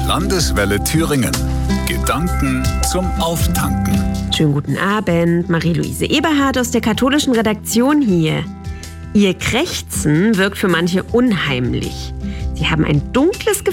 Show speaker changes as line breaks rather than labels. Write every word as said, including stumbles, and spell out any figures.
Landeswelle Thüringen. Gedanken zum Auftanken.
Schönen guten Abend, Marie-Louise Eberhardt aus der katholischen Redaktion hier. Ihr Krächzen wirkt für manche unheimlich. Sie haben ein dunkles